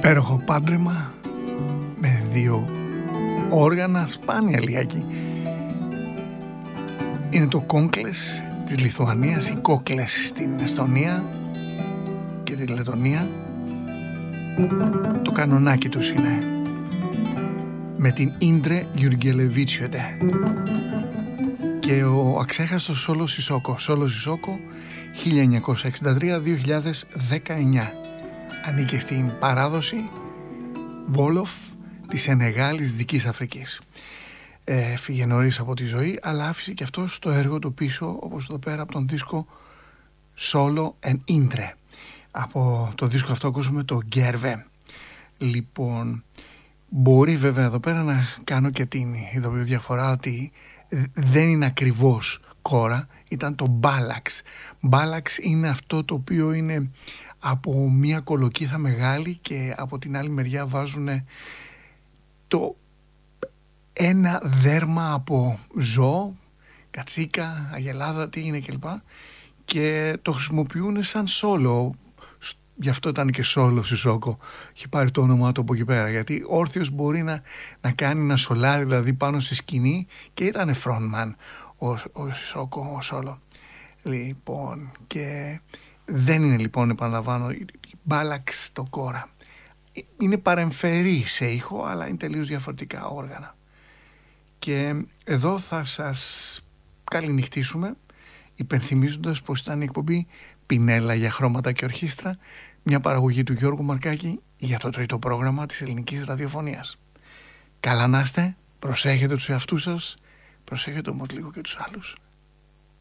Υπέροχο πάντρεμα με δύο όργανα, σπάνια λιάκι. Είναι το κόγκλες της Λιθουανίας, οι κόκλες στην Εστονία και τη Λετονία. Το κανονάκι τους είναι με την Ίντρε Γιουργελεβίτσιοντε και ο αξέχαστος Σόλο Σισόκο. Σόλο Σισόκο 1963-2019. Ανήκε στην παράδοση Βόλοφ της Σενεγάλης Δυτικής Αφρικής. Φύγε νωρίς από τη ζωή, αλλά άφησε και αυτό το έργο του πίσω, όπως εδώ πέρα από τον δίσκο Solo and Indre. Από το δίσκο αυτό ακούσαμε το Γκέρβε. Λοιπόν, μπορεί βέβαια εδώ πέρα να κάνω και την ειδοποιώ διαφορά ότι δεν είναι ακριβώς κόρα, ήταν το μπάλαξ. Μπάλαξ είναι αυτό το οποίο είναι από μια κολοκύθα μεγάλη και από την άλλη μεριά βάζουν το ένα δέρμα από ζώο, κατσίκα, αγελάδα, τι είναι κλπ. Και το χρησιμοποιούν σαν σόλο. Γι' αυτό ήταν και Σόλο Σισόκο. Έχει πάρει το όνομά του από εκεί πέρα. Γιατί όρθιος μπορεί να κάνει ένα σολάρι, δηλαδή πάνω στη σκηνή, και ήταν frontman ο Σισόκο, ο Σόλο. Λοιπόν, και δεν είναι λοιπόν, επαναλαμβάνω, η μπάλαξ το κόρα. Είναι παρεμφερή σε ήχο, αλλά είναι τελείως διαφορετικά όργανα. Και εδώ θα σας καληνυχτήσουμε υπενθυμίζοντας πως ήταν η εκπομπή Πινέλα για χρώματα και ορχήστρα, μια παραγωγή του Γιώργου Μαρκάκη για το τρίτο πρόγραμμα της ελληνικής ραδιοφωνίας. Καλά να είστε, προσέχετε τους εαυτούς σας, προσέχετε όμως λίγο και τους άλλους.